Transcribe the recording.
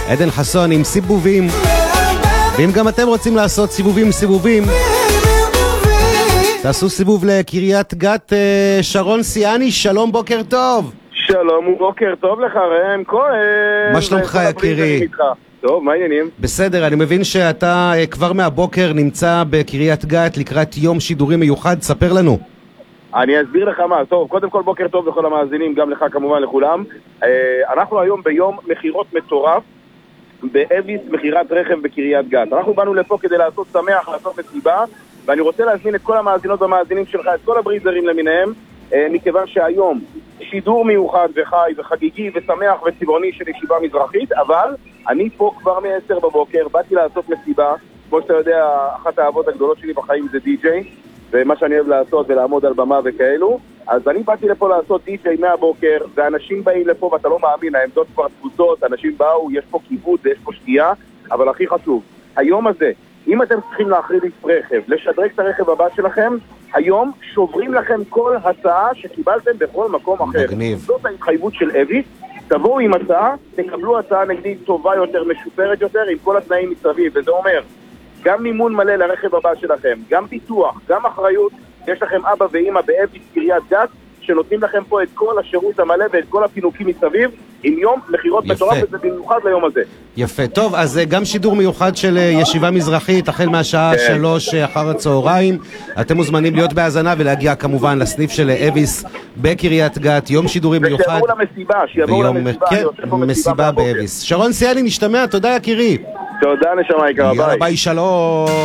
עדן חסון עם סיבובים. ואם גם אתם רוצים לעשות סיבובים, תעשו סיבוב לקריית גת. שרון סיאני, שלום, בוקר טוב. שלום ובוקר טוב לך, ראם כהן. מה שלומך יקירי? טוב, מה העניינים? בסדר, אני מבין שאתה כבר מהבוקר נמצא בקריית גת לקראת יום שידורי מיוחד, ספר לנו. אני אסביר לך מה. טוב, קודם כל בוקר טוב לכל המאזינים, גם לך כמובן לכולם. אנחנו היום ביום מחירות מטורף באביס, מחירת רכב בקריית גת. אנחנו באנו לפה כדי לעשות שמח, לעשות מסיבה, ואני רוצה להזמין את כל המאזינות והמאזינים שלך, את כל הבריזרים למיניהם, מכיוון שהיום שידור מיוחד וחי וחגיגי ושמח וצבעוני של ישיבה מזרחית, אבל אני פה כבר מ-10 בבוקר, באתי לעשות מסיבה. כמו שאתה יודע, אחת העבוד הגדולות שלי בחיים זה די-ג'יי, ומה שאני אוהב לעשות ולעמוד על במה וכאלו. אז אני באתי לפה לעשות די-ג'יי מהבוקר, ואנשים באים לפה ואתה לא מאמין, העמדות כבר תפוצות, אנשים באו, יש פה כיבוד ויש פה שתייה, אבל הכי חשוב, היום הזה, אם אתם צריכים להחליף רכב, לשדרג את הרכב הבא שלכם, היום שוברים לכם כל הצעה שקיבלתם בכל מקום אחר. מגניב. זאת ההתחייבות של אביס. תבואו עם הצעה, תקבלו הצעה נגדית טובה יותר, משופרת יותר, עם כל התנאים מסביב, וזה אומר גם מימון מלא לרכב הבא שלכם, גם ביטוח, גם אחריות. יש לכם אבא ואמא באביס קריית גת שנותנים לכם פה את כל השירות המלא ואת כל הפינוקים מסביב, עם יום מחירות מטורף, וזה במיוחד ליום הזה. יפה, טוב, אז גם שידור מיוחד של ישיבה מזרחית החל מהשעה 3 אחר הצהריים. אתם מוזמנים להיות בהאזנה ולהגיע כמובן לסניף של אביס בקריית גת, יום שידורים מיוחד. שיבואו למסיבה, כן, מסיבה באביס. שרון סיאני, נשתמע, תודה יקירי. תודה נשמה יקרה, ביי. ביי, שלום.